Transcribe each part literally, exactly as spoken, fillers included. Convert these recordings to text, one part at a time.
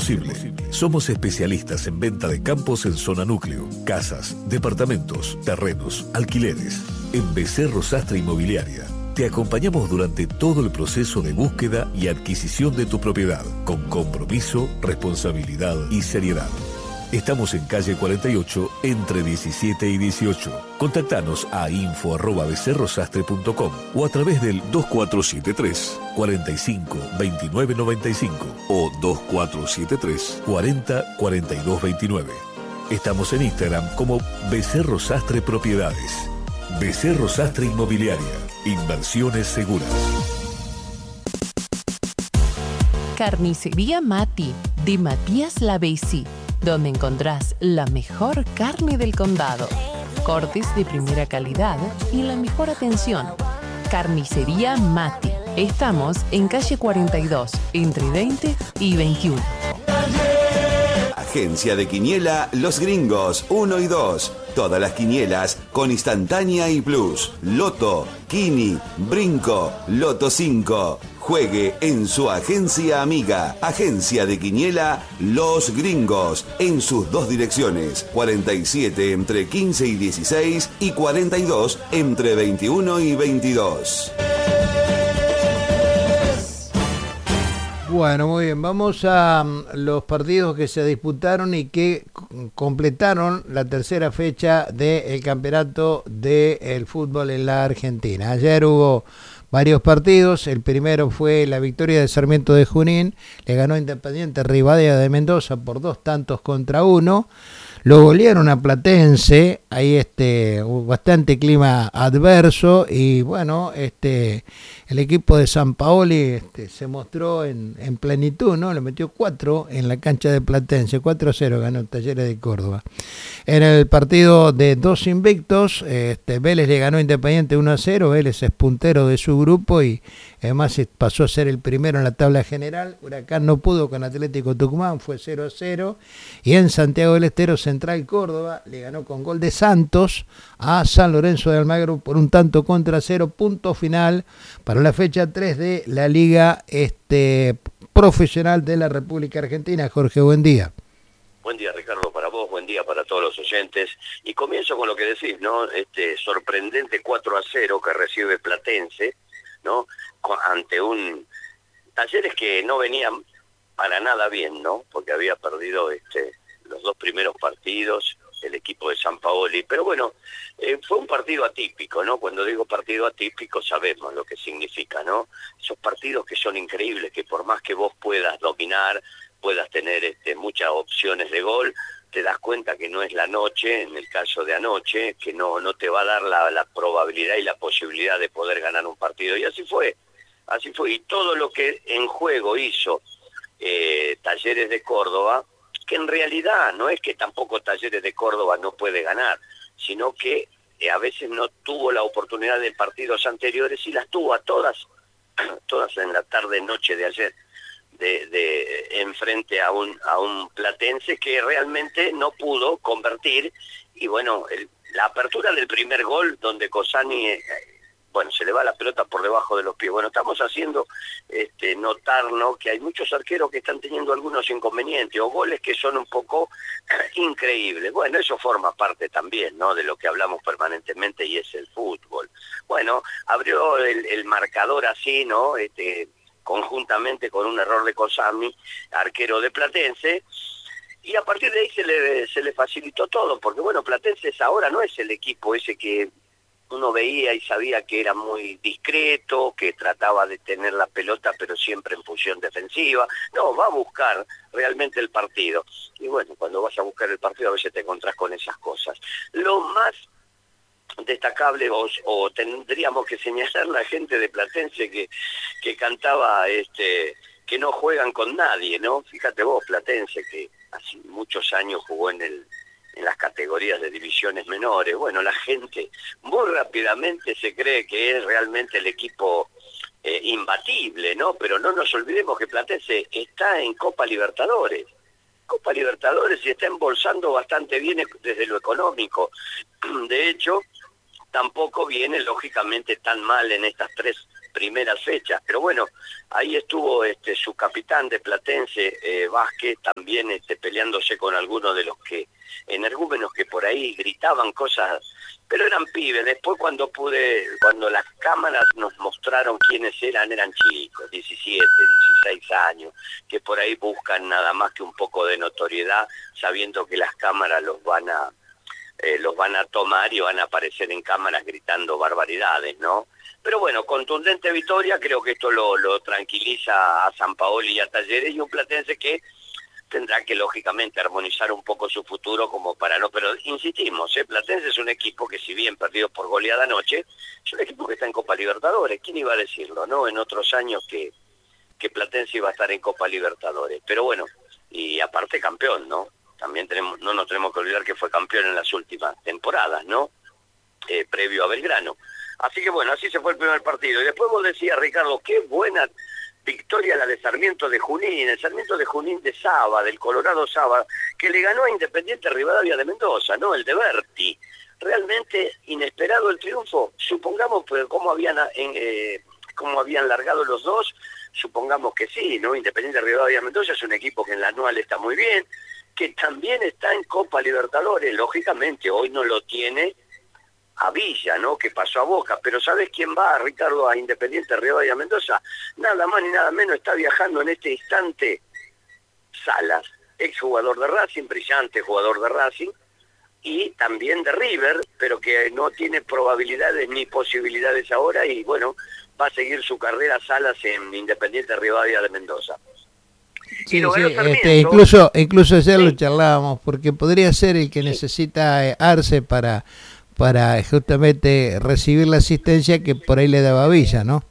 posible. Somos especialistas en venta de campos en zona núcleo, casas, departamentos, terrenos, alquileres. En Becerro Sastre Inmobiliaria te acompañamos durante todo el proceso de búsqueda y adquisición de tu propiedad, con compromiso, responsabilidad y seriedad. Estamos en calle cuarenta y ocho, entre diecisiete y dieciocho. Contactanos a info arroba becerrosastre punto com o a través del dos cuatro siete tres, cuarenta y cinco, veintinueve noventa y cinco o dos cuatro siete tres, cuarenta, cuarenta y dos veintinueve. Estamos en Instagram como Becerro Sastre Propiedades. Becerro Sastre Inmobiliaria. Inversiones seguras. Carnicería Mati, de Matías Lavesi, donde encontrás la mejor carne del condado, cortes de primera calidad y la mejor atención. Carnicería Mati. Estamos en calle cuarenta y dos, entre veinte y veintiuno. Agencia de Quiniela Los Gringos uno y dos. Todas las quinielas con instantánea y plus. Loto, Kini, Brinco, Loto cinco. Juegue en su agencia amiga. Agencia de Quiniela Los Gringos. En sus dos direcciones. cuarenta y siete entre quince y dieciséis y cuarenta y dos entre veintiuno y veintidós. Bueno, muy bien, vamos a um, los partidos que se disputaron y que c- completaron la tercera fecha del campeonato del fútbol en la Argentina. Ayer hubo varios partidos, el primero fue la victoria de Sarmiento de Junín, le ganó Independiente Rivadavia de Mendoza por dos tantos contra uno. Lo golearon a Platense, ahí este, hubo bastante clima adverso y bueno, este, el equipo de San Paoli este, se mostró en, en plenitud, ¿no? Le metió cuatro en la cancha de Platense, cuatro a cero ganó Talleres de Córdoba. En el partido de dos invictos, este, Vélez le ganó Independiente uno a cero, Vélez es puntero de su grupo y además pasó a ser el primero en la tabla general. Huracán no pudo con Atlético Tucumán, fue cero a cero. Y en Santiago del Estero, Central Córdoba le ganó con gol de Santos a San Lorenzo de Almagro por un tanto contra cero. Punto final para la fecha tres de la Liga este, Profesional de la República Argentina. Jorge, buen día. Buen día, Ricardo, para vos, buen día para todos los oyentes. Y comienzo con lo que decís, ¿no? Este sorprendente cuatro a cero que recibe Platense, ¿no? Ante un Talleres que no venían para nada bien, ¿no? Porque había perdido este los dos primeros partidos, el equipo de San Paoli. Pero bueno, eh, fue un partido atípico, ¿no? Cuando digo partido atípico sabemos lo que significa, ¿no? Esos partidos que son increíbles, que por más que vos puedas dominar, puedas tener este, muchas opciones de gol, te das cuenta que no es la noche, en el caso de anoche, que no, no te va a dar la, la probabilidad y la posibilidad de poder ganar un partido. Y así fue, así fue. Y todo lo que en juego hizo eh, Talleres de Córdoba, que en realidad no es que tampoco Talleres de Córdoba no puede ganar, sino que eh, a veces no tuvo la oportunidad de partidos anteriores y las tuvo a todas, todas en la tarde-noche de ayer. De, de enfrente a un a un Platense que realmente no pudo convertir y bueno, el, la apertura del primer gol donde Cosani eh, bueno, se le va la pelota por debajo de los pies. Bueno, estamos haciendo este notar, ¿no?, que hay muchos arqueros que están teniendo algunos inconvenientes o goles que son un poco increíbles. Bueno, eso forma parte también, ¿no?, de lo que hablamos permanentemente y es el fútbol. Bueno, abrió el, el marcador así, ¿no?, este conjuntamente con un error de Cosami, arquero de Platense, y a partir de ahí se le, se le facilitó todo, porque bueno, Platense ahora no es el equipo ese que uno veía y sabía que era muy discreto, que trataba de tener la pelota pero siempre en función defensiva. No, va a buscar realmente el partido. Y bueno, cuando vas a buscar el partido a veces te encontrás con esas cosas. Lo más destacable o, o tendríamos que señalar la gente de Platense que, que cantaba este que no juegan con nadie, ¿no? Fíjate vos, Platense, que hace muchos años jugó en el en las categorías de divisiones menores. Bueno, la gente muy rápidamente se cree que es realmente el equipo eh, imbatible, ¿no? Pero no nos olvidemos que Platense está en Copa Libertadores. Copa Libertadores y está embolsando bastante bien desde lo económico. De hecho, tampoco viene lógicamente tan mal en estas tres primeras fechas, pero bueno, ahí estuvo este su capitán de Platense, eh, Vázquez, también este, peleándose con algunos de los que energúmenos que por ahí gritaban cosas, pero eran pibes. Después cuando pude, cuando las cámaras nos mostraron quiénes eran, eran chicos, diecisiete, dieciséis años, que por ahí buscan nada más que un poco de notoriedad, sabiendo que las cámaras los van a eh, los van a tomar y van a aparecer en cámaras gritando barbaridades, ¿no? Pero bueno, contundente victoria, creo que esto lo, lo tranquiliza a Sampaoli y a Talleres, y un Platense que tendrá que lógicamente armonizar un poco su futuro como para no, pero insistimos, ¿eh? Platense es un equipo que, si bien perdido por goleada anoche, es un equipo que está en Copa Libertadores. ¿Quién iba a decirlo, no? En otros años que, que Platense iba a estar en Copa Libertadores. Pero bueno, y aparte campeón, ¿no? También tenemos, no nos tenemos que olvidar que fue campeón en las últimas temporadas, ¿no? Eh, previo a Belgrano. Así que bueno, así se fue el primer partido. Y después vos decías, Ricardo, qué buena victoria la de Sarmiento de Junín, el Sarmiento de Junín de Saba, del Colorado Saba, que le ganó a Independiente Rivadavia de Mendoza, ¿no? El de Berti. Realmente inesperado el triunfo. Supongamos pues, cómo habían eh, cómo habían largado los dos, supongamos que sí, ¿no? Independiente Rivadavia de Mendoza es un equipo que en la anual está muy bien, que también está en Copa Libertadores, lógicamente hoy no lo tiene a Villa, ¿no? Que pasó a Boca, pero ¿sabes quién va, Ricardo, a Independiente Rivadavia Mendoza? Nada más ni nada menos está viajando en este instante Salas, ex jugador de Racing, brillante jugador de Racing, y también de River, pero que no tiene probabilidades ni posibilidades ahora, y bueno, va a seguir su carrera Salas en Independiente Rivadavia de Mendoza. Sí, sí, este, incluso, incluso ayer sí. lo charlábamos, porque podría ser el que sí. necesita eh, Arce para... para justamente recibir la asistencia que por ahí le daba Villa, ¿no?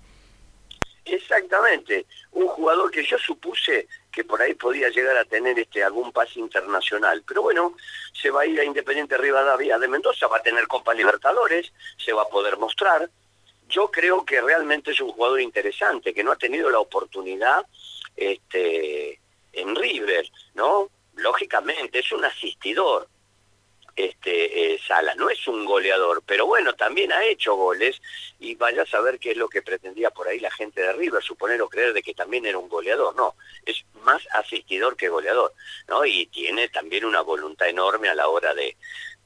Exactamente, un jugador que yo supuse que por ahí podía llegar a tener este algún pase internacional, pero bueno, se va a ir a Independiente Rivadavia de Mendoza, va a tener Copa Libertadores, se va a poder mostrar. Yo creo que realmente es un jugador interesante, que no ha tenido la oportunidad este, en River, ¿no? Lógicamente, es un asistidor. Este eh, Salas no es un goleador, pero bueno, también ha hecho goles, y vaya a saber qué es lo que pretendía por ahí la gente de River, suponer o creer de que también era un goleador. No, es más asistidor que goleador, ¿no? Y tiene también una voluntad enorme a la hora de,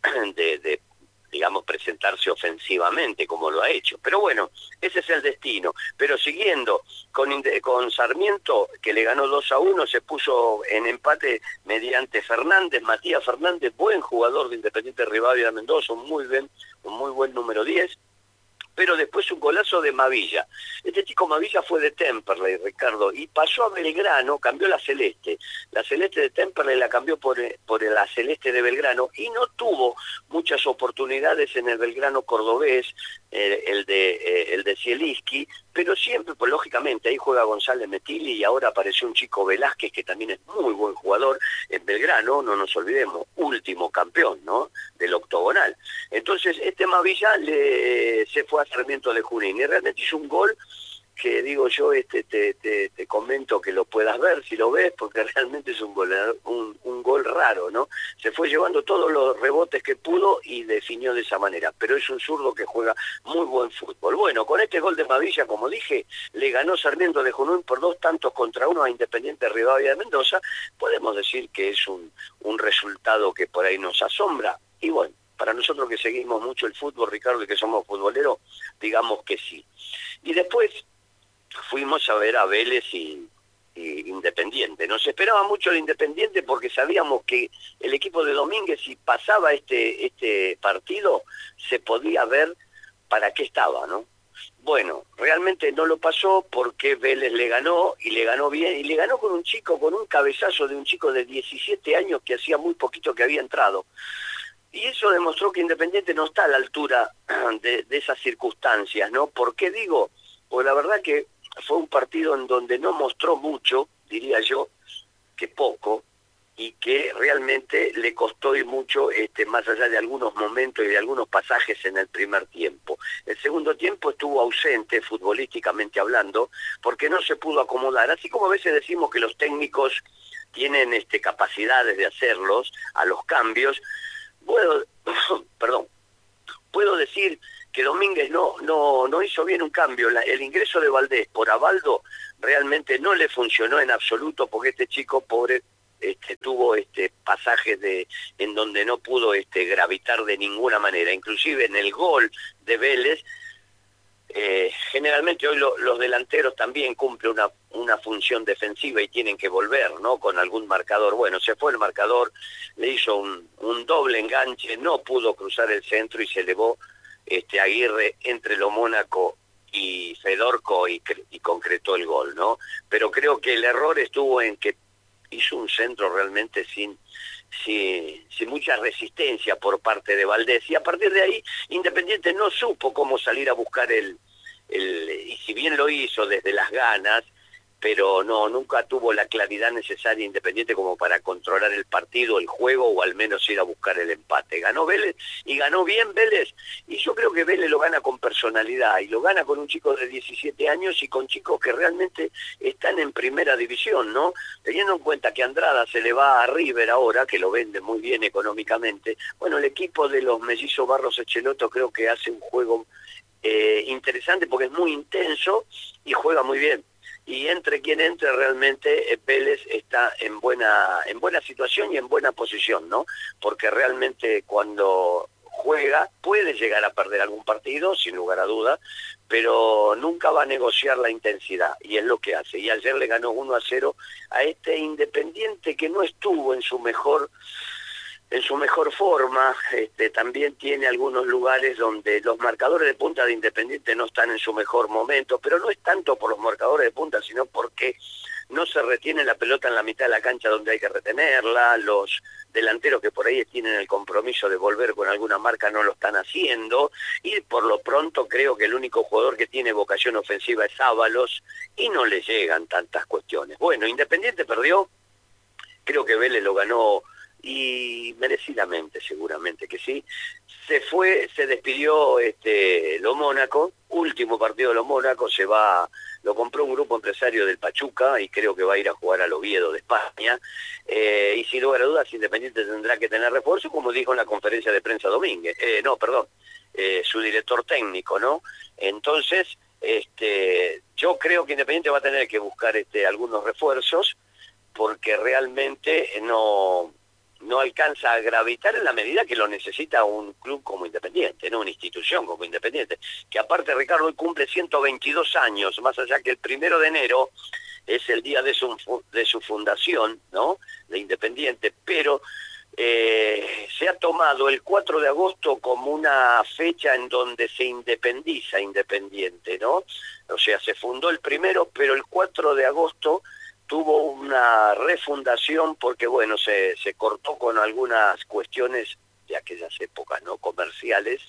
de, de digamos, presentarse ofensivamente como lo ha hecho. Pero bueno, ese es el destino. Pero siguiendo con, con Sarmiento, que le ganó dos a uno, se puso en empate mediante Fernández, Matías Fernández, buen jugador de Independiente Rivadavia de Mendoza, un muy buen, un muy buen número diez. Pero después un golazo de Mavilla. Este chico Mavilla fue de Temperley, Ricardo, y pasó a Belgrano, cambió la celeste. La celeste de Temperley la cambió por, por la celeste de Belgrano, y no tuvo muchas oportunidades en el Belgrano cordobés, eh, el de eh, el de Zielinski, pero siempre, pues lógicamente, ahí juega González Metilli, y ahora apareció un chico Velázquez, que también es muy buen jugador en Belgrano, no nos olvidemos, último campeón, ¿no?, del octogonal. Entonces, este Mavilla le, se fue a Sarmiento de Junín, y realmente hizo un gol que, digo yo, este te, te, te comento que lo puedas ver, si lo ves, porque realmente es un gol, un, un gol raro, ¿no? Se fue llevando todos los rebotes que pudo y definió de esa manera, pero es un zurdo que juega muy buen fútbol. Bueno, con este gol de Mavilla, como dije, le ganó Sarmiento de Junín por dos tantos contra uno a Independiente Rivadavia de Mendoza. Podemos decir que es un, un resultado que por ahí nos asombra, y bueno, para nosotros que seguimos mucho el fútbol, Ricardo, y que somos futboleros, digamos que sí. Y después fuimos a ver a Vélez y, y Independiente. Nos esperaba mucho el Independiente porque sabíamos que el equipo de Domínguez, si pasaba este, este partido, se podía ver para qué estaba, ¿no? Bueno, realmente no lo pasó porque Vélez le ganó, y le ganó bien, y le ganó con un chico, con un cabezazo de un chico de diecisiete años que hacía muy poquito que había entrado. Y eso demostró que Independiente no está a la altura de, de esas circunstancias, ¿no? ¿Por qué digo? Pues la verdad que fue un partido en donde no mostró mucho, diría yo, que poco, y que realmente le costó y mucho, este, más allá de algunos momentos y de algunos pasajes en el primer tiempo. El segundo tiempo estuvo ausente, futbolísticamente hablando, porque no se pudo acomodar. Así como a veces decimos que los técnicos tienen este, capacidades de hacerlos, a los cambios, puedo, perdón, puedo decir que Domínguez no no no hizo bien un cambio. La, el ingreso de Valdés por Abaldo realmente no le funcionó en absoluto, porque este chico pobre este, tuvo este pasajes de en donde no pudo este gravitar de ninguna manera, inclusive en el gol de Vélez. Eh, generalmente hoy lo, los delanteros también cumplen una, una función defensiva y tienen que volver, ¿no? Con algún marcador. Bueno, se fue el marcador, le hizo un, un doble enganche, no pudo cruzar el centro y se elevó este, Aguirre entre lo Mónaco y Fedorco y, y concretó el gol, ¿no? Pero creo que el error estuvo en que hizo un centro realmente sin... Sin, sin mucha resistencia por parte de Valdés, y a partir de ahí Independiente no supo cómo salir a buscar el, el y si bien lo hizo desde las ganas, pero no, nunca tuvo la claridad necesaria Independiente como para controlar el partido, el juego, o al menos ir a buscar el empate. Ganó Vélez, y ganó bien Vélez, y yo creo que Vélez lo gana con personalidad, y lo gana con un chico de diecisiete años y con chicos que realmente están en primera división, ¿no? Teniendo en cuenta que Andrada se le va a River ahora, que lo vende muy bien económicamente, bueno, el equipo de los mellizos Barros Echeloto creo que hace un juego eh, interesante, porque es muy intenso y juega muy bien. Y entre quien entre realmente eh, Vélez está en buena en buena situación y en buena posición, ¿no? Porque realmente cuando juega puede llegar a perder algún partido, sin lugar a duda, pero nunca va a negociar la intensidad, y es lo que hace. Y ayer le ganó uno a cero a este Independiente que no estuvo en su mejor en su mejor forma. Este, también tiene algunos lugares donde los marcadores de punta de Independiente no están en su mejor momento, pero no es tanto por los marcadores de punta, sino porque no se retiene la pelota en la mitad de la cancha donde hay que retenerla, los delanteros que por ahí tienen el compromiso de volver con alguna marca no lo están haciendo, y por lo pronto creo que el único jugador que tiene vocación ofensiva es Ábalos, y no le llegan tantas cuestiones. Bueno, Independiente perdió, creo que Vélez lo ganó y merecidamente, seguramente que sí. Se fue, se despidió este lo Mónaco, último partido de lo Mónaco, se va, lo compró un grupo empresario del Pachuca y creo que va a ir a jugar al Oviedo de España, eh, y sin lugar a dudas Independiente tendrá que tener refuerzo, como dijo en la conferencia de prensa Domínguez, eh, no, perdón, eh, su director técnico, ¿no? Entonces, este, yo creo que Independiente va a tener que buscar este algunos refuerzos, porque realmente no... no alcanza a gravitar en la medida que lo necesita un club como Independiente, no una institución como Independiente, que aparte, Ricardo, hoy cumple ciento veintidós años, más allá que el primero de enero es el día de su, de su fundación, ¿no?, de Independiente, pero eh, se ha tomado el cuatro de agosto como una fecha en donde se independiza Independiente, ¿no? O sea, se fundó el primero, pero el cuatro de agosto tuvo una refundación porque, bueno, se, se cortó con algunas cuestiones de aquellas épocas, ¿no?, comerciales,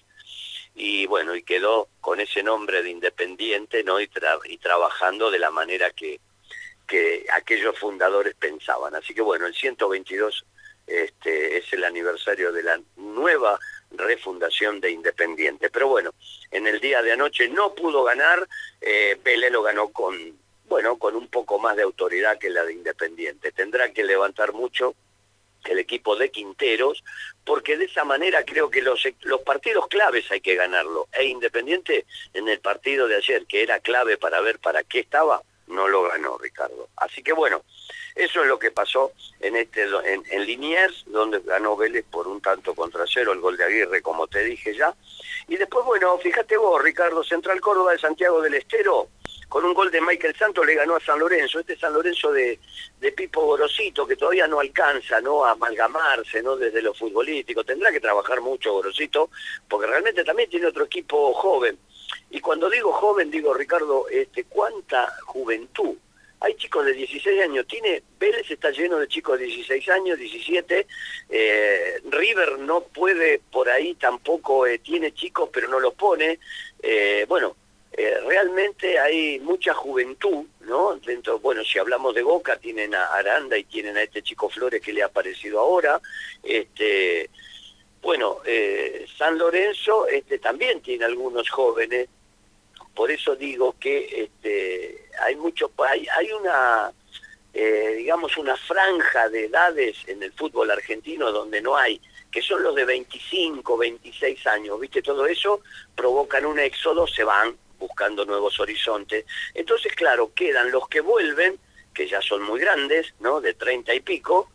y bueno, y quedó con ese nombre de Independiente, ¿no?, y, tra y trabajando de la manera que, que aquellos fundadores pensaban. Así que bueno, el ciento veintidós este, es el aniversario de la nueva refundación de Independiente. Pero bueno, en el día de anoche no pudo ganar, eh, Vélez lo ganó con... bueno, con un poco más de autoridad que la de Independiente. Tendrá que levantar mucho el equipo de Quinteros, porque de esa manera creo que los, los partidos claves hay que ganarlo. E Independiente, en el partido de ayer, que era clave para ver para qué estaba, no lo ganó, Ricardo. Así que bueno, eso es lo que pasó en este en, en Liniers, donde ganó Vélez por un tanto contra cero, el gol de Aguirre, como te dije ya. Y después, bueno, fíjate vos, Ricardo, Central Córdoba de Santiago del Estero, con un gol de Michael Santos le ganó a San Lorenzo, este San Lorenzo de, de Pipo Gorosito, que todavía no alcanza, ¿no?, a amalgamarse, ¿no?, desde lo futbolístico. Tendrá que trabajar mucho Gorosito, porque realmente también tiene otro equipo joven. Y cuando digo joven, digo, Ricardo, este, cuánta juventud. Hay chicos de dieciséis años, tiene Vélez está lleno de chicos de dieciséis años, diecisiete, eh, River no puede por ahí tampoco, eh, tiene chicos pero no los pone, eh, bueno, eh, realmente hay mucha juventud, ¿no? Dentro, bueno, si hablamos de Boca, tienen a Aranda y tienen a este chico Flores que le ha aparecido ahora, este, bueno, eh, San Lorenzo este, también tiene algunos jóvenes. Por eso digo que este, hay mucho, hay, hay una, eh, digamos, una franja de edades en el fútbol argentino donde no hay que son los de veinticinco, veintiséis años, ¿viste? Todo eso provocan un éxodo, se van buscando nuevos horizontes. Entonces, claro, quedan los que vuelven, que ya son muy grandes, ¿no? De treinta y pico,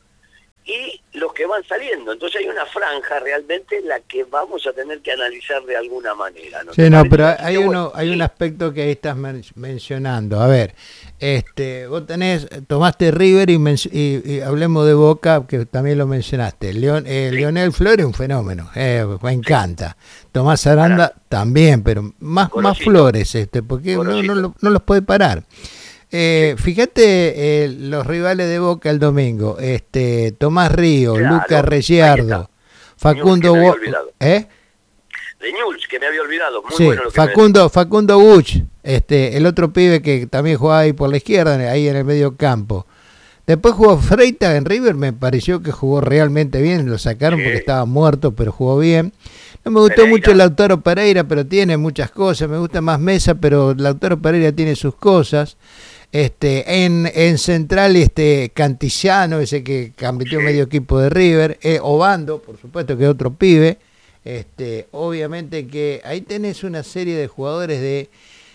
y los que van saliendo. Entonces hay una franja realmente la que vamos a tener que analizar de alguna manera, ¿no? Sí, no, pero Así hay que, uno, bueno, hay sí. un aspecto que ahí estás men- mencionando. A ver, este, vos tenés, tomaste River y, men- y, y hablemos de Boca, que también lo mencionaste. Leon, eh, Sí. Lionel Flores, un fenómeno, eh, me encanta. Tomás Aranda Para- también, pero más, más Gorosito. Flores, este, porque no, no, Gorosito. lo- no los puede parar. Eh, fíjate eh, los rivales de Boca el domingo, este Tomás Río, Claro, Lucas ahí Reyardo, está. Facundo Ñuls, que me había Wo- olvidado. ¿eh? De Ñuls, que me había olvidado, muy Sí, bueno lo que me Facundo, Facundo Buch, este, el otro pibe que también jugaba ahí por la izquierda, ahí en el medio campo. Después jugó Freita en River, me pareció que jugó realmente bien, lo sacaron Sí. porque estaba muerto, pero jugó bien. No me gustó Pereira. mucho Lautaro Pereira, pero tiene muchas cosas, me gusta más Mesa, pero Lautaro Pereira tiene sus cosas. Este, en, en Central, este Cantillano, ese que cambió Sí. medio equipo de River, eh, Obando, por supuesto que es otro pibe. Este, obviamente que ahí tenés una serie de jugadores de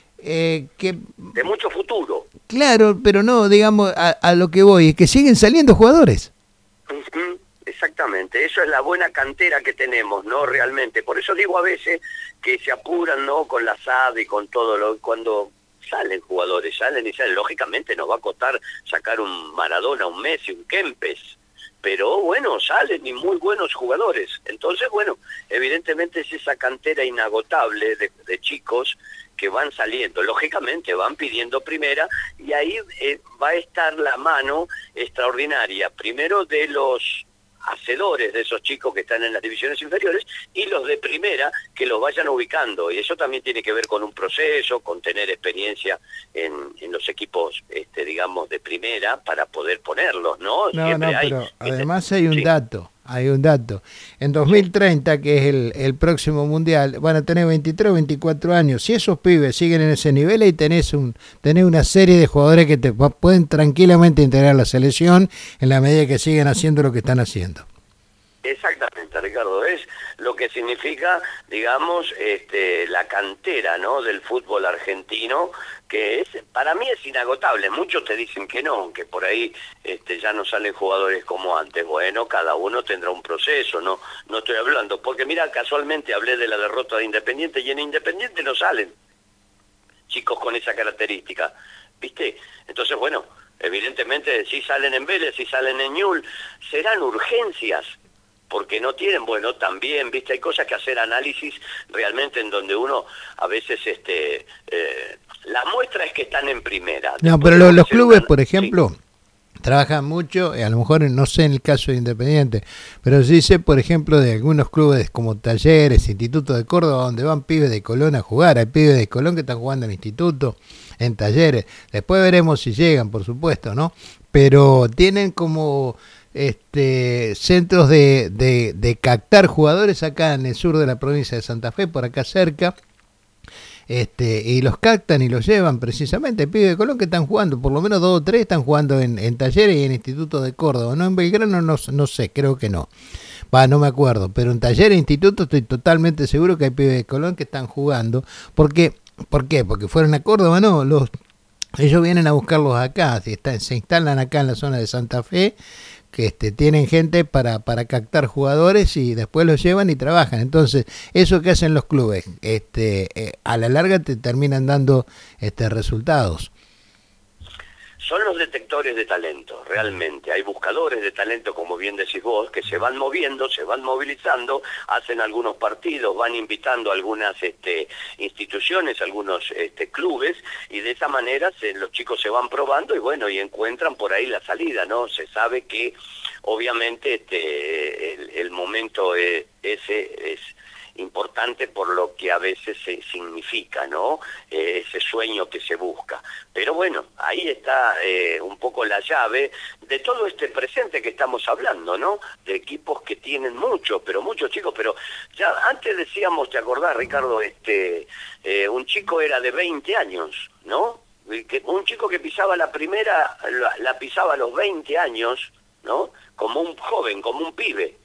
eh, que, de mucho futuro. claro, pero no, digamos, a, a lo que voy, es que siguen saliendo jugadores. Ujú, exactamente, eso es la buena cantera que tenemos, ¿no? Realmente, por eso digo a veces que se apuran, ¿no? Con la S A D y con todo lo cuando salen jugadores, salen y salen, lógicamente nos va a costar sacar un Maradona, un Messi, un Kempes, pero bueno, salen y muy buenos jugadores. Entonces, bueno, evidentemente es esa cantera inagotable de, de chicos que van saliendo, lógicamente van pidiendo primera, y ahí eh, va a estar la mano extraordinaria, primero de los hacedores de esos chicos que están en las divisiones inferiores y los de primera que los vayan ubicando, y eso también tiene que ver con un proceso, con tener experiencia en, en los equipos, este, digamos, de primera para poder ponerlos, ¿no? No, Siempre no, hay, pero este, además hay un sí. dato, hay un dato. En dos mil treinta, que es el, el próximo mundial, van a tener veintitrés o veinticuatro años. Si esos pibes siguen en ese nivel, ahí tenés, un, tenés una serie de jugadores que te pa- pueden tranquilamente integrar la selección en la medida que siguen haciendo lo que están haciendo. Exactamente, Ricardo, es lo que significa, digamos, este, la cantera, ¿no? Del fútbol argentino, que es, para mí es inagotable. Muchos te dicen que no, que por ahí este, ya no salen jugadores como antes. Bueno, cada uno tendrá un proceso, no, no estoy hablando, porque mira, casualmente hablé de la derrota de Independiente y en Independiente no salen chicos con esa característica, ¿viste? Entonces, bueno, evidentemente si salen en Vélez, si salen en Ñul, serán urgencias, porque no tienen, bueno, también, viste, hay cosas que hacer análisis realmente en donde uno a veces, este, eh, la muestra es que están en primera. No, Después pero tengo lo- que los hacer clubes, una- por sí. ejemplo, trabajan mucho, y a lo mejor no sé en el caso de Independiente, pero sí sé, por ejemplo, de algunos clubes como Talleres, Instituto de Córdoba, donde van pibes de Colón a jugar. Hay pibes de Colón que están jugando en Instituto, en Talleres. Después veremos si llegan, por supuesto, ¿no? Pero tienen como este centros de, de, de captar jugadores acá en el sur de la provincia de Santa Fe, por acá cerca. Este, y los captan y los llevan precisamente, pibes de Colón que están jugando, por lo menos dos o tres están jugando en, en Talleres y en Instituto de Córdoba, no en Belgrano, no, no sé, creo que no, va, no me acuerdo, pero en Talleres e Instituto estoy totalmente seguro que hay pibes de Colón que están jugando, porque, ¿por qué? Porque fueron a Córdoba, no, los, ellos vienen a buscarlos acá, si están, se instalan acá en la zona de Santa Fe, que este, tienen gente para, para captar jugadores y después los llevan y trabajan. Entonces, eso que hacen los clubes, este, eh, a la larga te terminan dando este, resultados. Son los detectores de talento, realmente. Hay buscadores de talento, como bien decís vos, que se van moviendo, se van movilizando, hacen algunos partidos, van invitando a algunas este, instituciones, algunos este, clubes, y de esa manera se, los chicos se van probando y bueno, y encuentran por ahí la salida, ¿no? Se sabe que obviamente este, el, el momento eh, ese es importante por lo que a veces se significa, ¿no? Eh, ese sueño que se busca. Pero bueno, ahí está eh, un poco la llave de todo este presente que estamos hablando, ¿no? De equipos que tienen muchos, pero muchos chicos, pero ya antes decíamos, ¿te acordás, Ricardo? Este, eh, un chico era de veinte años, ¿no? Que un chico que pisaba la primera, la, la pisaba a los veinte años, ¿no? Como un joven, como un pibe.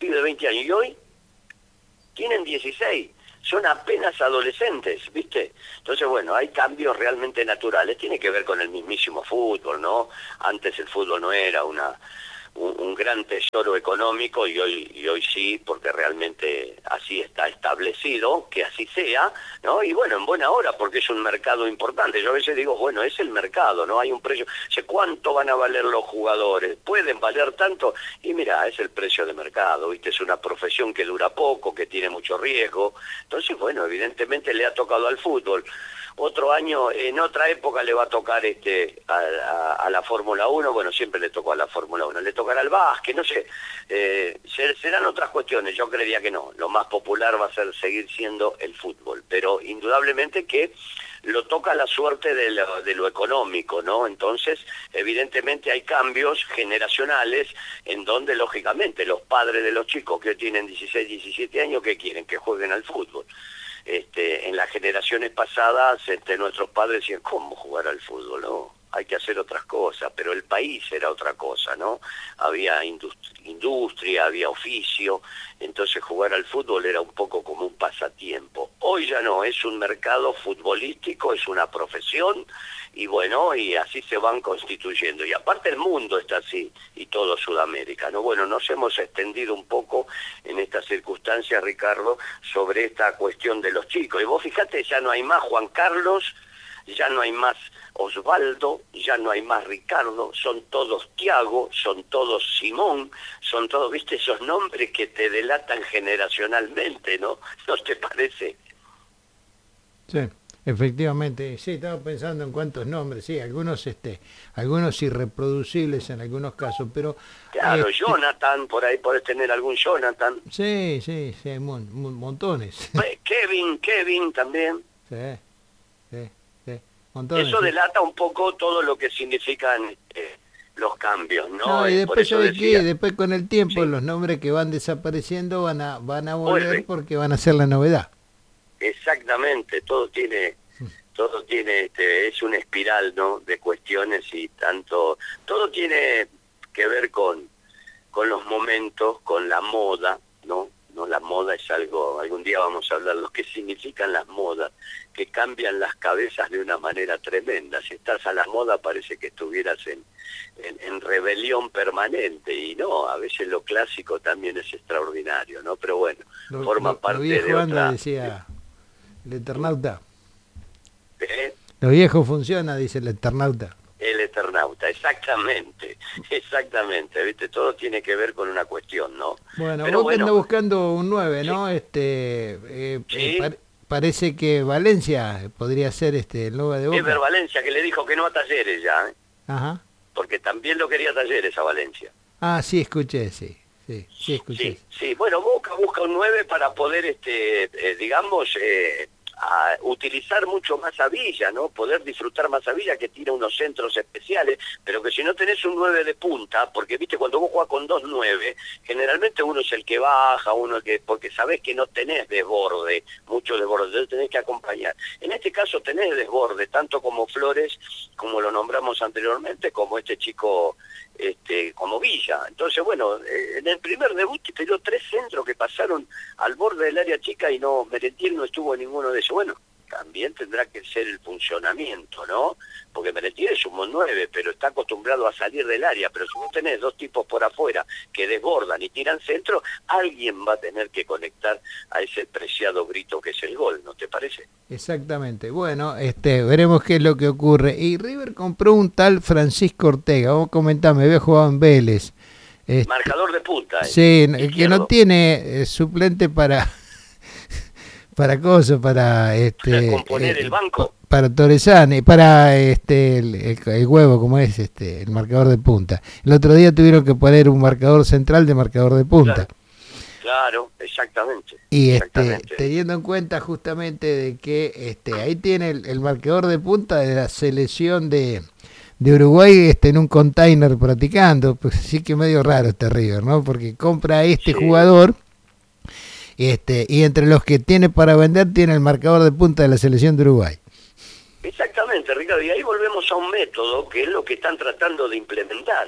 pibes de veinte años, y hoy tienen dieciséis, son apenas adolescentes, ¿viste? Entonces, bueno, hay cambios realmente naturales, tiene que ver con el mismísimo fútbol, ¿no? Antes el fútbol no era una un, un gran tesoro económico y hoy y hoy sí, porque realmente así está establecido, que así sea, ¿no? Y bueno, en buena hora, porque es un mercado importante. Yo a veces digo, bueno, es el mercado, ¿no? Hay un precio. Sé cuánto van a valer los jugadores, pueden valer tanto, y mira, es el precio de mercado, ¿viste? Es una profesión que dura poco, que tiene mucho riesgo. Entonces, bueno, evidentemente le ha tocado al fútbol. Otro año, en otra época le va a tocar este a, a, a la Fórmula uno, bueno, siempre le tocó a la Fórmula uno, le tocará al básquet, no sé, eh, serán otras cuestiones, yo creería que no, lo más popular va a ser seguir siendo el fútbol, pero indudablemente que lo toca la suerte de lo, de lo económico, ¿no? Entonces, evidentemente hay cambios generacionales en donde, lógicamente, los padres de los chicos que tienen dieciséis, diecisiete años, ¿qué quieren? Que jueguen al fútbol. Este, en las generaciones pasadas, este, nuestros padres decían, ¿cómo jugar al fútbol? No, hay que hacer otras cosas, pero el país era otra cosa, ¿no? Había industria, industria, había oficio, entonces jugar al fútbol era un poco como un pasatiempo. Hoy ya no, es un mercado futbolístico, es una profesión, y bueno, y así se van constituyendo. Y aparte el mundo está así, y todo Sudamérica, ¿no? Bueno, nos hemos extendido un poco en estas circunstancias, Ricardo, sobre esta cuestión de los chicos. Y vos fíjate, ya no hay más Juan Carlos, ya no hay más Osvaldo, ya no hay más Ricardo, son todos Tiago, son todos Simón, son todos, viste, esos nombres que te delatan generacionalmente, ¿no? ¿No te parece? Sí, efectivamente, sí, estaba pensando en cuántos nombres, sí, algunos este, algunos irreproducibles en algunos casos, pero... Claro, este, Jonathan, por ahí podés tener algún Jonathan. Sí, sí, sí, hay mon, mon, montones. Kevin, Kevin también. Sí, sí. Montones, eso sí. delata un poco todo lo que significan eh, los cambios, ¿no? No, y después, ¿sabe decía, qué? Después con el tiempo, sí, los nombres que van desapareciendo van a van a volver vuelven, porque van a ser la novedad. Exactamente, todo tiene, todo tiene, este, es una espiral, ¿no? De cuestiones y tanto, todo tiene que ver con, con los momentos, con la moda, ¿no? No, la moda es algo, algún día vamos a hablar lo que significan las modas, que cambian las cabezas de una manera tremenda. Si estás a la moda parece que estuvieras en, en, en rebelión permanente, y no, a veces lo clásico también es extraordinario, ¿no? Pero bueno, lo, forma lo, parte lo viejo de anda, otra... decía el Eternauta. ¿Eh? Lo viejo funciona, dice el Eternauta. El Eternauta, exactamente, exactamente, ¿viste? Todo tiene que ver con una cuestión, ¿no? Bueno, Pero vos bueno, que andás buscando un nueve, sí. ¿no? Este, eh, Sí. eh, par parece que Valencia podría ser este el nueve de Boca. Ever Valencia, que le dijo que no a Talleres ya, ¿eh? Ajá. Porque también lo quería Talleres a Valencia. Ah, sí, escuché, sí, sí, sí, escuché. Sí, sí, bueno, Boca busca un nueve para poder, este, eh, digamos, eh, a utilizar mucho más a Villa, ¿no? Poder disfrutar más a Villa, que tira unos centros especiales, pero que si no tenés un nueve de punta, porque viste, cuando vos jugás con dos nueve, generalmente uno es el que baja, uno el que, porque sabés que no tenés desborde, mucho desborde, entonces tenés que acompañar. En este caso tenés desborde, tanto como Flores, como lo nombramos anteriormente, como este chico, este, como Villa. Entonces, bueno, eh, en el primer debut tiró tres centros que pasaron al borde del área chica y no, Merentiel no estuvo en ninguno de ellos. Bueno, también tendrá que ser el funcionamiento, ¿no? Porque Merentiel es un nueve, pero está acostumbrado a salir del área, pero si vos tenés dos tipos por afuera que desbordan y tiran centro, alguien va a tener que conectar a ese preciado grito que es el gol, ¿no te parece? Exactamente. Bueno, este, veremos qué es lo que ocurre. Y River compró un tal Francisco Ortega. Vos comentame, había jugado en Vélez. Este, marcador de punta. Eh, sí, izquierdo. Que no tiene eh, suplente para para cosas, para este componer eh, el banco. Para Torresani, para este el, el, el huevo, como es este el marcador de punta. El otro día tuvieron que poner un marcador central de marcador de punta. Claro. Claro, exactamente. Y exactamente. este, teniendo en cuenta justamente de que este ahí tiene el, el marcador de punta de la selección de, de Uruguay este, en un container practicando, pues sí que medio raro este River, ¿no? Porque compra a este sí. jugador este y entre los que tiene para vender tiene el marcador de punta de la selección de Uruguay. Exactamente, Ricardo, y ahí volvemos a un método que es lo que están tratando de implementar.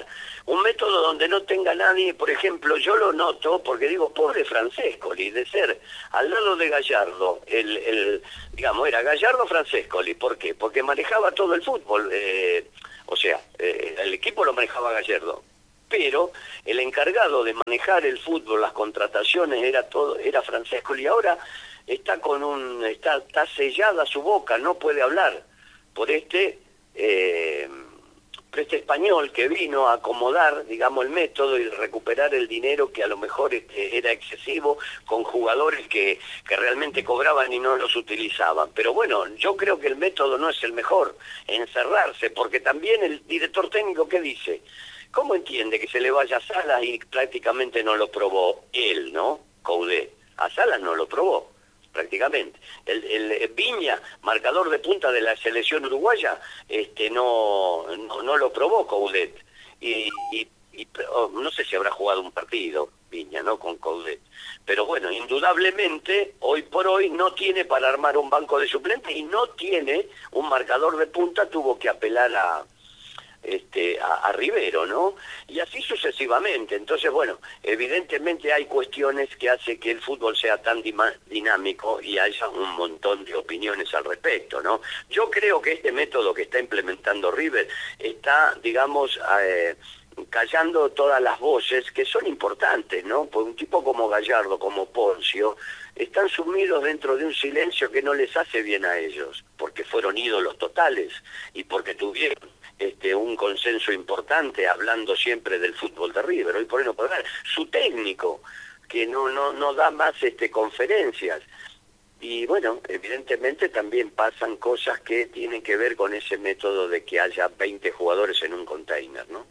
un método donde no tenga nadie, por ejemplo, yo lo noto porque digo, pobre Francescoli, de ser al lado de Gallardo, el, el digamos, era Gallardo Francescoli, ¿por qué? Porque manejaba todo el fútbol, eh, o sea, eh, el equipo lo manejaba Gallardo, pero el encargado de manejar el fútbol, las contrataciones, era todo, era Francescoli. Ahora está con un, está, está sellada su boca, no puede hablar por este, eh, por este español que vino a acomodar, digamos, el método y recuperar el dinero que a lo mejor este, era excesivo con jugadores que, que realmente cobraban y no los utilizaban. Pero bueno, yo creo que el método no es el mejor, encerrarse, porque también el director técnico, ¿qué dice? ¿Cómo entiende que se le vaya a Salas y prácticamente no lo probó él, ¿no? Coudet. A Salas no lo probó, prácticamente. El, el Viña, marcador de punta de la selección uruguaya, este, no, no, no lo probó Coudet. Y, y, y oh, no sé si habrá jugado un partido Viña, ¿no? Con Coudet. Pero bueno, indudablemente, hoy por hoy no tiene para armar un banco de suplentes y no tiene un marcador de punta, tuvo que apelar a... Este, a, a Rivero, ¿no? Y así sucesivamente. Entonces, bueno, evidentemente hay cuestiones que hacen que el fútbol sea tan dinámico y haya un montón de opiniones al respecto, ¿no? Yo creo que este método que está implementando River está, digamos, eh, callando todas las voces que son importantes, ¿no? Porque un tipo como Gallardo, como Poncio, están sumidos dentro de un silencio que no les hace bien a ellos, porque fueron ídolos totales y porque tuvieron Este, un consenso importante hablando siempre del fútbol de River. Hoy por hoy no puede ver su técnico que no no no da más este conferencias y bueno, evidentemente también pasan cosas que tienen que ver con ese método de que haya veinte jugadores en un container, ¿no?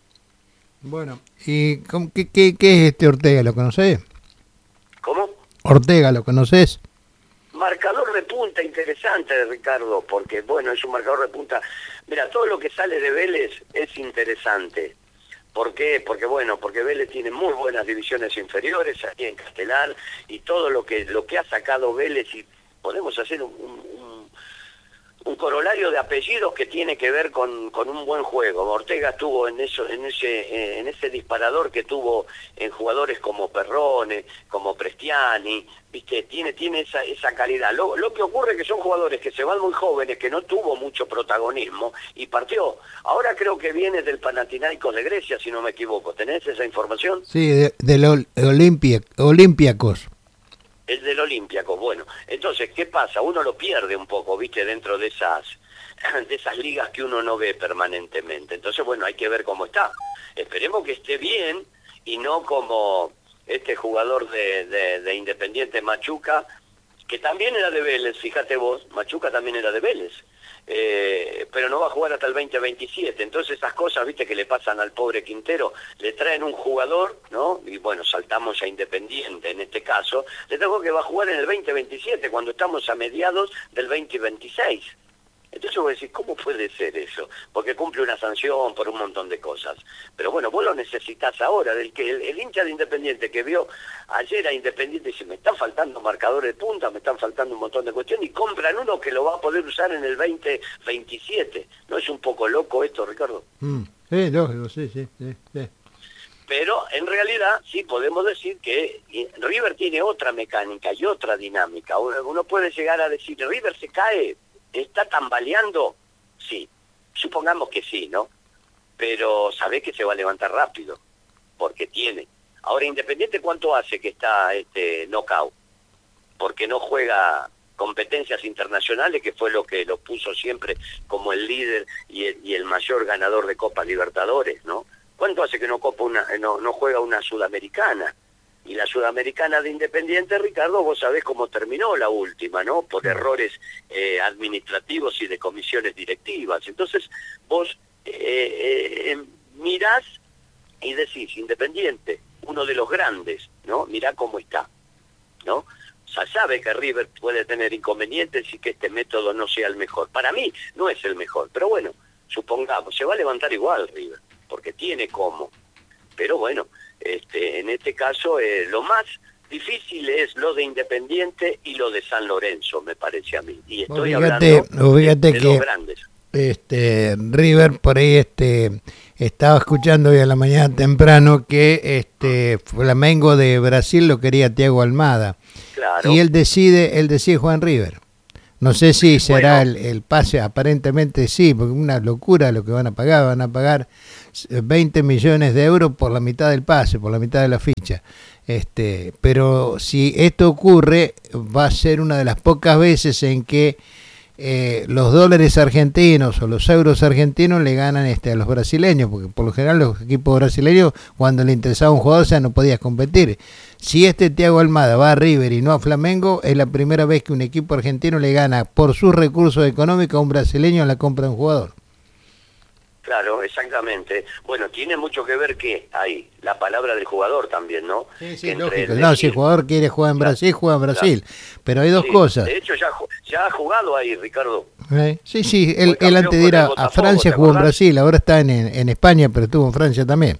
Bueno, ¿y qué, qué, qué es este Ortega? ¿Lo conocés? ¿Cómo? Ortega, ¿lo conocés? Marcador de punta interesante de Ricardo, porque bueno, es un marcador de punta. Mira, todo lo que sale de Vélez es interesante. ¿Por qué? Porque bueno, porque Vélez tiene muy buenas divisiones inferiores aquí en Castelar y todo lo que lo que ha sacado Vélez, y podemos hacer un, un, un corolario de apellidos que tiene que ver con, con un buen juego. Ortega estuvo en eso, en ese, en ese disparador que tuvo en jugadores como Perrone, como Prestiani, viste, tiene, tiene esa, esa calidad. Lo, lo que ocurre es que son jugadores que se van muy jóvenes, que no tuvo mucho protagonismo y partió. Ahora creo que viene del Panathinaikos de Grecia, si no me equivoco. ¿Tenés esa información? Sí, de, del Ol, Olimpia, Olympiacos. El del Olympiacos, bueno. Entonces, ¿qué pasa? Uno lo pierde un poco, viste, dentro de esas, de esas ligas que uno no ve permanentemente. Entonces, bueno, hay que ver cómo está. Esperemos que esté bien y no como este jugador de, de, de Independiente Machuca, que también era de Vélez, fíjate vos, Machuca también era de Vélez, eh, pero no va a jugar hasta el veinte veintisiete, entonces esas cosas, viste, que le pasan al pobre Quintero, le traen un jugador, ¿no? Y bueno, saltamos a Independiente en este caso, le tengo que va a jugar en el veinte veintisiete, cuando estamos a mediados del veinte veintiséis. Entonces vos decís, ¿cómo puede ser eso? Porque cumple una sanción por un montón de cosas. Pero bueno, vos lo necesitas ahora, del que el, el hincha de Independiente que vio ayer a Independiente dice, me están faltando marcadores de punta, me están faltando un montón de cuestiones, y compran uno que lo va a poder usar en el veinte veintisiete. ¿No es un poco loco esto, Ricardo? Mm, sí, lógico, sí, sí, sí, sí. Pero en realidad sí podemos decir que River tiene otra mecánica y otra dinámica. Uno puede llegar a decir, River se cae, ¿está tambaleando? Sí, supongamos que sí, ¿no? Pero sabés que se va a levantar rápido, porque tiene. Ahora, Independiente, ¿cuánto hace que está este knockout? Porque no juega competencias internacionales, que fue lo que lo puso siempre como el líder y el, y el mayor ganador de Copa Libertadores, ¿no? ¿Cuánto hace que no, copa una, no, no juega una sudamericana? Y la sudamericana de Independiente, Ricardo, vos sabés cómo terminó la última, ¿no? Por errores eh, administrativos y de comisiones directivas. Entonces, vos eh, eh, mirás y decís, Independiente, uno de los grandes, ¿no? Mirá cómo está, ¿no? O sea, sabe que River puede tener inconvenientes y que este método no sea el mejor. Para mí no es el mejor, pero bueno, supongamos, se va a levantar igual River, porque tiene cómo. Pero bueno, este, en este caso eh, lo más difícil es lo de Independiente y lo de San Lorenzo, me parece a mí. Y estoy fíjate, hablando fíjate de, de que los grandes. Este, River por ahí este estaba escuchando hoy a la mañana temprano que este Flamengo de Brasil lo quería Thiago Almada. Claro. Y él decide, él decide Juan River. No sé si será Bueno. el, el pase, aparentemente sí, porque es una locura lo que van a pagar, van a pagar veinte millones de euros por la mitad del pase, por la mitad de la ficha. Este, pero si esto ocurre, va a ser una de las pocas veces en que eh, los dólares argentinos o los euros argentinos le ganan este, a los brasileños, porque por lo general los equipos brasileños, cuando le interesaba un jugador, ya no podías competir. Si este Thiago Almada va a River y no a Flamengo, es la primera vez que un equipo argentino le gana por sus recursos económicos a un brasileño en la compra de un jugador. Claro, exactamente. Bueno, tiene mucho que ver que hay la palabra del jugador también, ¿no? Sí, sí, Entre lógico. el No, decir- si el jugador quiere jugar en Claro, Brasil, juega en Brasil. claro. Pero hay dos Sí, cosas. De hecho, ya, ju- ya ha jugado ahí, Ricardo. ¿Eh? Sí, sí, Fue él, él campeón antes de con ir el a, a Botafogo, Francia ¿te jugó en acordás? Brasil, ahora está en, en, en España, pero estuvo en Francia también.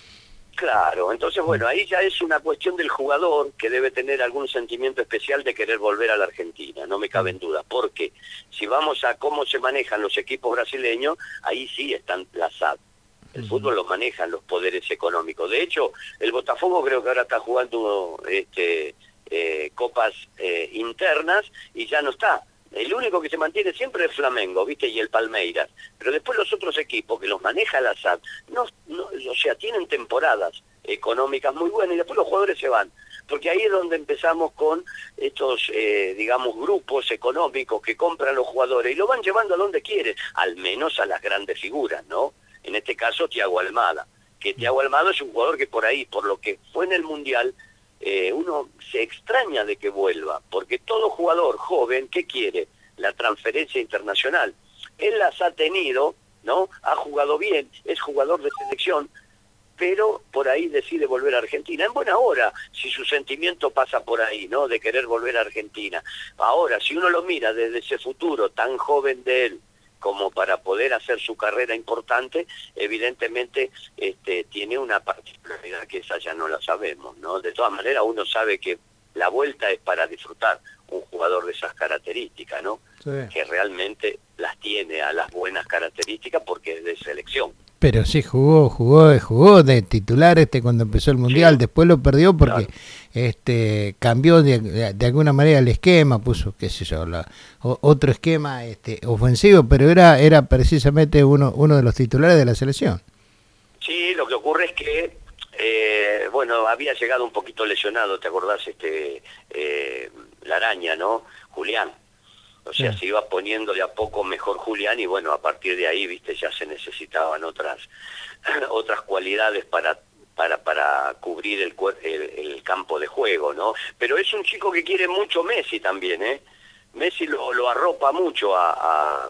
Claro, entonces bueno, ahí ya es una cuestión del jugador que debe tener algún sentimiento especial de querer volver a la Argentina, no me cabe en duda, porque si vamos a cómo se manejan los equipos brasileños, ahí sí están las S A D. El fútbol lo manejan los poderes económicos. De hecho, el Botafogo creo que ahora está jugando este, eh, copas eh, internas y ya no está. El único que se mantiene siempre es Flamengo, ¿viste? Y el Palmeiras. Pero después los otros equipos que los maneja la S A D, no, no, o sea, tienen temporadas económicas muy buenas y después los jugadores se van. Porque ahí es donde empezamos con estos, eh, digamos, grupos económicos que compran los jugadores y lo van llevando a donde quieren, al menos a las grandes figuras, ¿no? En este caso, Thiago Almada. Que Thiago Almada es un jugador que por ahí, por lo que fue en el Mundial, Eh, uno se extraña de que vuelva, porque todo jugador joven, ¿qué quiere? La transferencia internacional. Él las ha tenido, ¿no? Ha jugado bien, es jugador de selección, pero por ahí decide volver a Argentina. En buena hora, si su sentimiento pasa por ahí, ¿no? De querer volver a Argentina. Ahora, si uno lo mira desde ese futuro tan joven de él, como para poder hacer su carrera importante, evidentemente este, tiene una particularidad que esa ya no la sabemos, ¿no? De todas maneras, uno sabe que la vuelta es para disfrutar un jugador de esas características, ¿no? Sí. Que realmente las tiene a las buenas características porque es de selección. Pero sí jugó, jugó, jugó de titular este cuando empezó el Mundial, Sí. después lo perdió porque Claro. este cambió de, de, de alguna manera el esquema, puso, qué sé yo, la, o, otro esquema este ofensivo, pero era era precisamente uno uno de los titulares de la selección. Sí, lo que ocurre es que, eh, bueno, había llegado un poquito lesionado, ¿te acordás? Este, eh, la araña, ¿no? Julián. O sea, Sí. se iba poniendo de a poco mejor Julián y bueno, a partir de ahí, viste, ya se necesitaban otras otras cualidades para para para cubrir el, cuer- el, el campo de juego, ¿no? Pero es un chico que quiere mucho Messi también, ¿eh? Messi lo, lo arropa mucho a, a,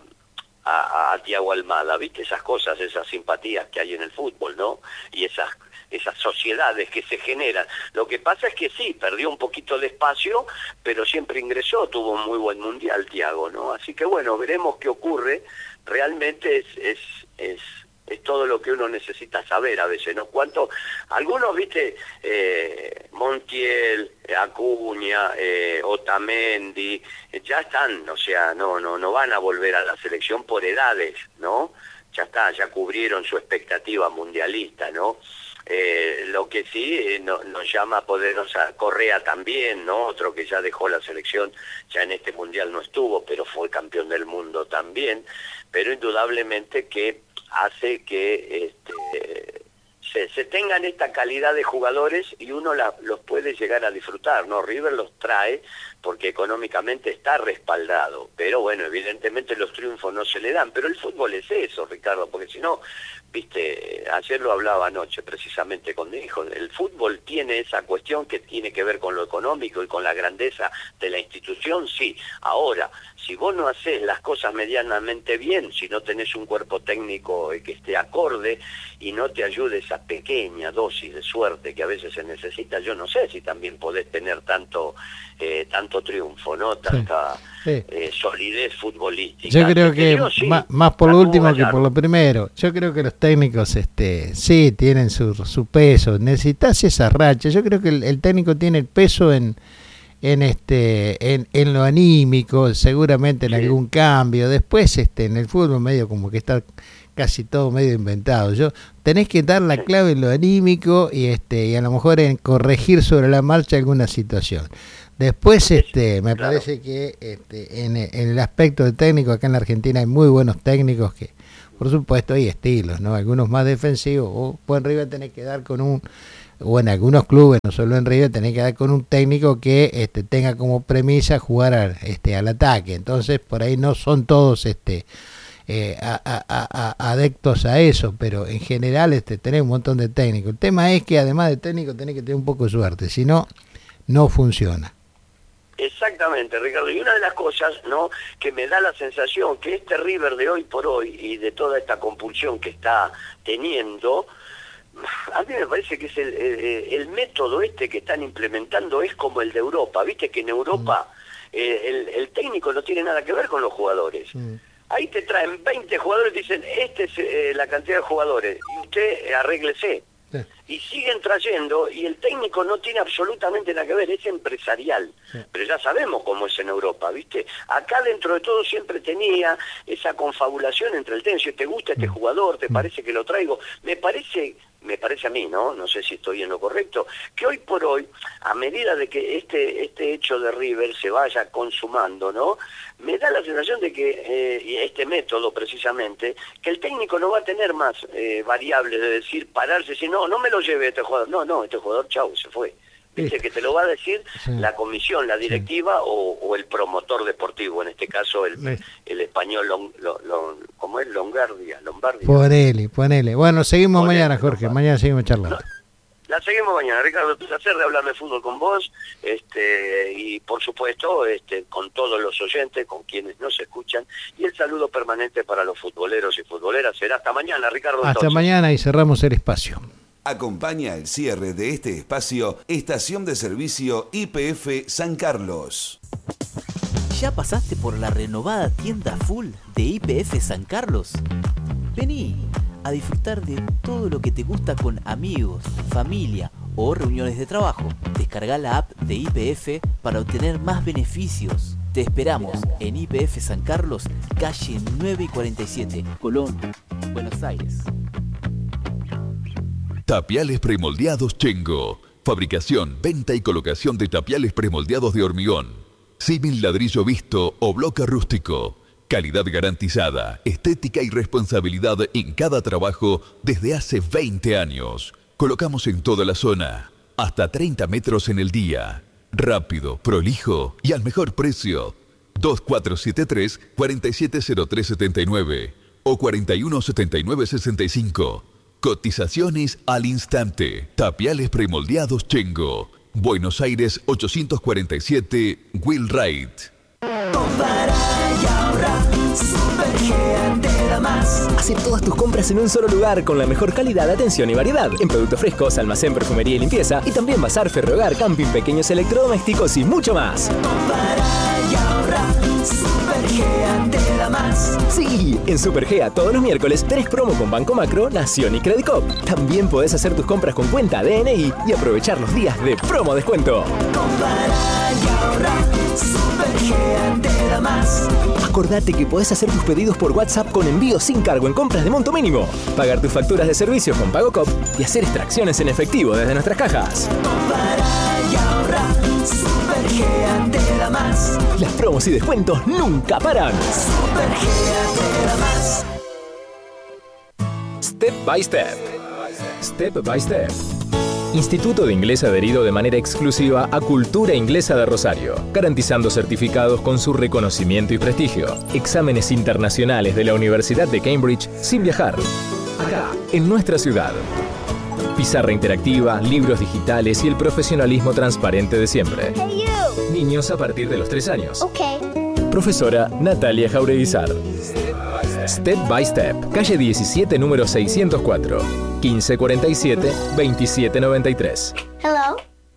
a, a Thiago Almada, ¿viste? Esas cosas, esas simpatías que hay en el fútbol, ¿no? Y esas esas sociedades que se generan. Lo que pasa es que sí, perdió un poquito de espacio, pero siempre ingresó, tuvo un muy buen mundial Thiago, ¿no? Así que bueno, veremos qué ocurre. Realmente es es es, es todo lo que uno necesita saber a veces, ¿no? Cuánto, algunos, viste, eh, Montiel, Acuña, eh, Otamendi, eh, ya están, o sea, no, no, no van a volver a la selección por edades, ¿no? Ya está, ya cubrieron su expectativa mundialista, ¿no? Eh, lo que sí eh, no, nos llama a podernos a Correa también, ¿no? Otro que ya dejó la selección, ya en este mundial no estuvo, pero fue campeón del mundo también, pero indudablemente que hace que este, se, se tengan esta calidad de jugadores y uno la, los puede llegar a disfrutar, ¿no? River los trae porque económicamente está respaldado, pero bueno, evidentemente los triunfos no se le dan, pero el fútbol es eso, Ricardo, porque si no, viste, ayer lo hablaba anoche precisamente con mi hijo, el fútbol tiene esa cuestión que tiene que ver con lo económico y con la grandeza de la institución, sí. Ahora, si vos no haces las cosas medianamente bien, si no tenés un cuerpo técnico que esté acorde y no te ayude esa pequeña dosis de suerte que a veces se necesita, yo no sé si también podés tener tanto eh, tanto triunfo, ¿no? Tanta Sí. eh, solidez futbolística. Yo creo Te que digo, sí, más, más por lo sacó último que Gallardo. por lo primero. Yo creo que los técnicos este sí tienen su, su peso. Necesitas esa racha. Yo creo que el, el técnico tiene el peso en en este en, en lo anímico, seguramente en Sí. algún cambio. Después este en el fútbol medio como que está casi todo medio inventado. Yo tenés que dar la clave en lo anímico y este y a lo mejor en corregir sobre la marcha alguna situación. Después este me claro. parece que este, en, en el aspecto de técnico acá en la Argentina hay muy buenos técnicos que por supuesto hay estilos, ¿no? Algunos más defensivos, o pues en River tenés que dar con un, o en algunos clubes, no solo en River, tenés que dar con un técnico que este, tenga como premisa jugar al, este, al ataque. Entonces por ahí no son todos este eh, a, a, a, adeptos a eso, pero en general este tenés un montón de técnicos. El tema es que además de técnico tenés que tener un poco de suerte, si no, no funciona. Exactamente, Ricardo. Y una de las cosas, ¿no?, que me da la sensación que este River de hoy por hoy y de toda esta compulsión que está teniendo, a mí me parece que es el, el, el método este que están implementando es como el de Europa. Viste que en Europa mm. eh, el, el técnico no tiene nada que ver con los jugadores. Mm. Ahí te traen veinte jugadores y dicen, esta es eh, la cantidad de jugadores, y usted eh, arréglese. Sí. Y siguen trayendo, y el técnico no tiene absolutamente nada que ver, es empresarial. Sí. Pero ya sabemos cómo es en Europa, ¿viste? Acá dentro de todo siempre tenía esa confabulación entre el técnico, si te gusta este jugador, te parece que lo traigo. Me parece, me parece a mí, ¿no? No sé si estoy en lo correcto, que hoy por hoy, a medida de que este, este hecho de River se vaya consumando, ¿no?, me da la sensación de que, eh, y este método precisamente, que el técnico no va a tener más eh, variables de decir, pararse y decir, no, no me lo lleve este jugador, no, no, este jugador, chau, se fue. Viste que te lo va a decir sí. la comisión, la directiva sí. o, o el promotor deportivo, en este caso el, sí. el español, long, long, long, ¿cómo es? Longardia, Lombardia. Ponele, ponele. Bueno, seguimos ponele, mañana, Jorge, no, mañana seguimos charlando. No, la seguimos mañana, Ricardo, un placer de hablar de fútbol con vos, este y por supuesto este con todos los oyentes, con quienes nos escuchan, y el saludo permanente para los futboleros y futboleras. Será hasta mañana, Ricardo. Hasta entonces. mañana y cerramos el espacio. Acompaña el cierre de este espacio Estación de Servicio Y P F San Carlos. ¿Ya pasaste por la renovada tienda full de Y P F San Carlos? Vení a disfrutar de todo lo que te gusta con amigos, familia o reuniones de trabajo. Descarga la app de Y P F para obtener más beneficios. Te esperamos en Y P F San Carlos, calle nueve y cuarenta y siete, Colón, Buenos Aires. Tapiales premoldeados Chengo. Fabricación, venta y colocación de tapiales premoldeados de hormigón. Símil ladrillo visto o bloque rústico. Calidad garantizada, estética y responsabilidad en cada trabajo desde hace veinte años. Colocamos en toda la zona, hasta treinta metros en el día. Rápido, prolijo y al mejor precio. dos cuatro siete tres, cuatro siete cero tres siete nueve o cuarenta y uno setenta y nueve sesenta y cinco. Cotizaciones al instante. Tapiales premoldeados Chengo. Buenos Aires ochocientos cuarenta y siete, Will Wright. Compara y ahorra, Supergea te da más. Hace todas tus compras en un solo lugar con la mejor calidad, atención y variedad. En productos frescos, almacén, perfumería y limpieza. Y también bazar, ferrohogar, camping, pequeños electrodomésticos y mucho más. Compara y ahorra, Supergea te da más. Sí, en Supergea todos los miércoles tenés promo con Banco Macro, Nación y Credicop. También podés hacer tus compras con cuenta D N I y aprovechar los días de promo descuento. Compara y ahorra, Supergea te da más. Acordate que podés hacer tus pedidos por WhatsApp con envío sin cargo en compras de monto mínimo, pagar tus facturas de servicios con PagoCop y hacer extracciones en efectivo desde nuestras cajas. Compara y ahorra, Supergea te da más. Las promos y descuentos nunca paran. Supergea te da más. Step by Step. Step by Step. Instituto de Inglés adherido de manera exclusiva a Cultura Inglesa de Rosario, garantizando certificados con su reconocimiento y prestigio. Exámenes internacionales de la Universidad de Cambridge sin viajar. Acá, en nuestra ciudad. Pizarra interactiva, libros digitales y el profesionalismo transparente de siempre. Hey you. Niños a partir de los tres años. Okay. Profesora Natalia Jaureguizar. Step by Step, calle diecisiete, número seiscientos cuatro, quince cuarenta y siete, veintisiete noventa y tres. Hello.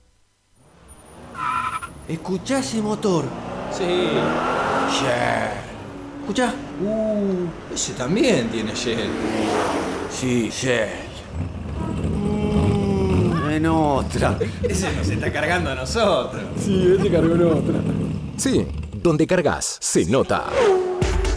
¿Escuchá ese motor? Sí. Shell. ¿Escuchá? Uh, ese también tiene Shell. Sí, Shell. Mm, en otra. Ese nos está cargando a nosotros. Sí, ese cargó en otra. Sí, donde cargas se nota.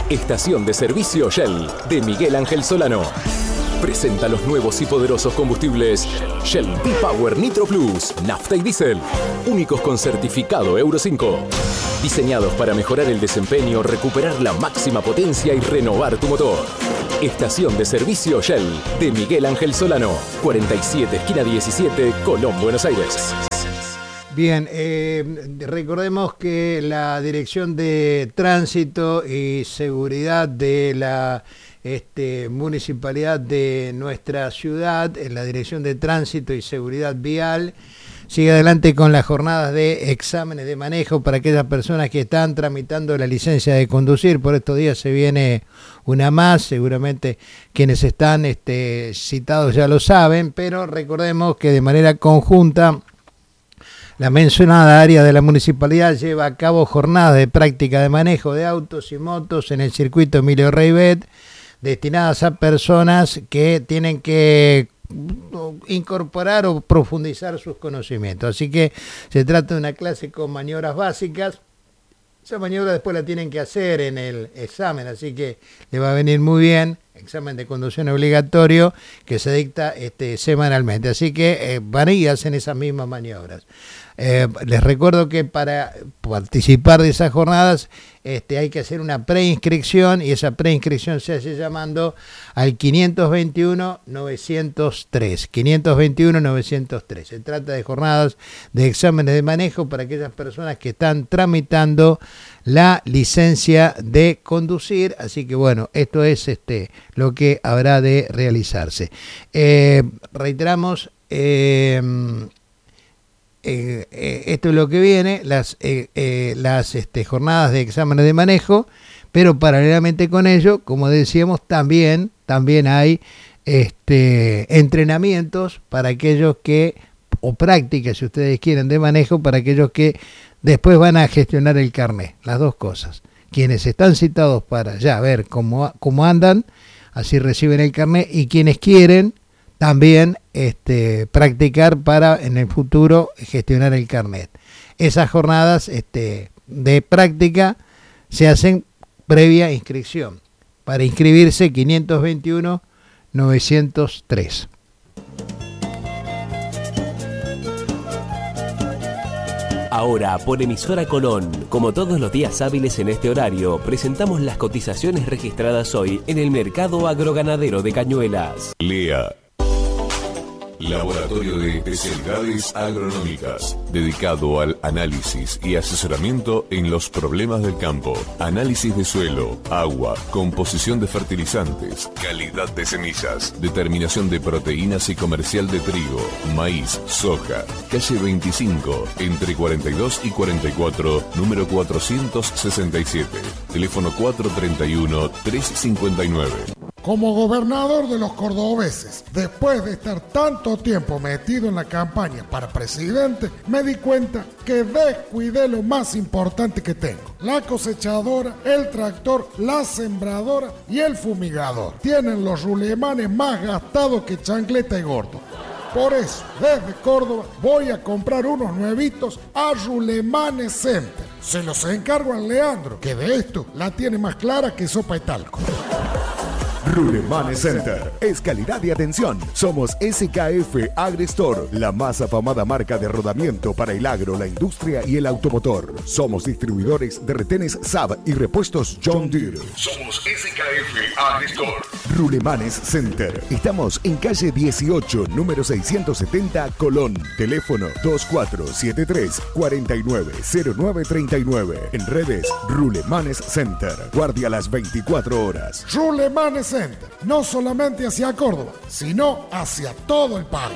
Estación de servicio Shell de Miguel Ángel Solano. Presenta los nuevos y poderosos combustibles Shell V-Power Nitro Plus, nafta y diésel, únicos con certificado Euro cinco. Diseñados para mejorar el desempeño, recuperar la máxima potencia y renovar tu motor. Estación de servicio Shell de Miguel Ángel Solano, cuarenta y siete, esquina diecisiete, Colón, Buenos Aires. Bien, eh, recordemos que la Dirección de Tránsito y Seguridad de la este, Municipalidad de nuestra ciudad, en la Dirección de Tránsito y Seguridad Vial, sigue adelante con las jornadas de exámenes de manejo para aquellas personas que están tramitando la licencia de conducir. Por estos días se viene una más, seguramente quienes están este, citados ya lo saben, pero recordemos que de manera conjunta la mencionada área de la municipalidad lleva a cabo jornadas de práctica de manejo de autos y motos en el circuito Emilio Reibet, destinadas a personas que tienen que incorporar o profundizar sus conocimientos. Así que se trata de una clase con maniobras básicas. Esa maniobra después la tienen que hacer en el examen, así que le va a venir muy bien. Examen de conducción obligatorio que se dicta este, semanalmente. Así que eh, van y hacen esas mismas maniobras. Eh, les recuerdo que para participar de esas jornadas este, hay que hacer una preinscripción y esa preinscripción se hace llamando al quinientos veintiuno novecientos tres. quinientos veintiuno novecientos tres. Se trata de jornadas de exámenes de manejo para aquellas personas que están tramitando la licencia de conducir. Así que bueno, esto es este, lo que habrá de realizarse. Eh, reiteramos... Eh, Eh, eh, esto es lo que viene, las, eh, eh, las este, jornadas de exámenes de manejo, pero paralelamente con ello, como decíamos, también, también hay este, entrenamientos para aquellos que, o prácticas si ustedes quieren, de manejo para aquellos que después van a gestionar el carnet, las dos cosas. Quienes están citados para ya ver cómo, cómo andan, así reciben el carnet, y quienes quieren también este, practicar para en el futuro gestionar el carnet. Esas jornadas este, de práctica se hacen previa inscripción. Para inscribirse, quinientos veintiuno novecientos tres. Ahora, por emisora Colón, como todos los días hábiles en este horario, presentamos las cotizaciones registradas hoy en el mercado agroganadero de Cañuelas. Lea. Laboratorio de Especialidades Agronómicas, dedicado al análisis y asesoramiento en los problemas del campo. Análisis de suelo, agua, composición de fertilizantes, calidad de semillas, determinación de proteínas y comercial de trigo, maíz, soja. Calle veinticinco, entre cuarenta y dos y cuarenta y cuatro, número cuatrocientos sesenta y siete. Teléfono cuatro treinta y uno, tres cincuenta y nueve. Como gobernador de los cordobeses, después de estar tanto tiempo metido en la campaña para presidente, me di cuenta que descuidé lo más importante que tengo: la cosechadora, el tractor, la sembradora y el fumigador. Tienen los rulemanes más gastados que chancleta y gordo. Por eso, desde Córdoba voy a comprar unos nuevitos a Rulemanes Center. Se los encargo a Leandro, que de esto la tiene más clara que sopa y talco. Rulemanes Center es calidad y atención. Somos S K F AgriStore, la más afamada marca de rodamiento para el agro, la industria y el automotor. Somos distribuidores de retenes S A B y repuestos John Deere. Somos S K F AgriStore. Rulemanes Center. Estamos en calle dieciocho, número seiscientos setenta, Colón. Teléfono dos cuatro siete tres, cuatro nueve cero nueve tres nueve. En redes, Rulemanes Center. Guardia las veinticuatro horas. Rulemanes Center. No solamente hacia Córdoba, sino hacia todo el país.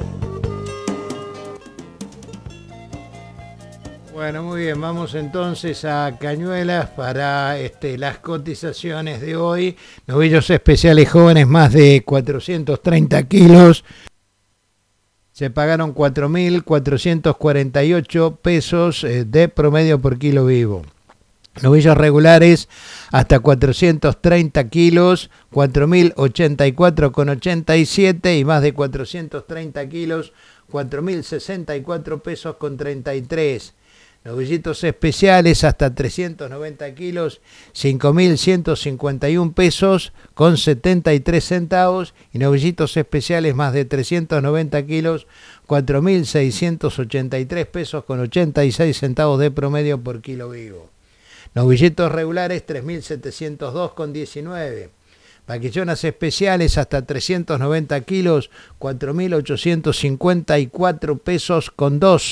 Bueno, muy bien, vamos entonces a Cañuelas para este, las cotizaciones de hoy. Novillos especiales jóvenes, más de cuatrocientos treinta kilos. Se pagaron cuatro mil cuatrocientos cuarenta y ocho pesos eh, de promedio por kilo vivo. Novillos regulares hasta cuatrocientos treinta kilos, cuatro mil ochenta y cuatro con ochenta y siete, y más de cuatrocientos treinta kilos, cuatro mil sesenta y cuatro pesos con treinta y tres. Novillitos especiales hasta trescientos noventa kilos, cinco mil ciento cincuenta y un pesos con setenta y tres centavos. Y novillitos especiales más de trescientos noventa kilos, cuatro mil seiscientos ochenta y tres pesos con ochenta y seis centavos de promedio por kilo vivo. Novillitos regulares tres mil setecientos dos con diecinueve. Vaquillonas especiales hasta trescientos noventa kilos, cuatro mil ochocientos cincuenta y cuatro pesos con dos.